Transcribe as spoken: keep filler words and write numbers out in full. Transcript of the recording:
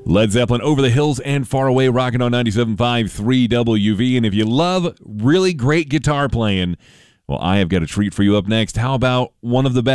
Led Zeppelin, Over the Hills and Far Away, rocking on ninety-seven point five, three W V. And if you love really great guitar playing, well, I have got a treat for you up next. How about one of the best?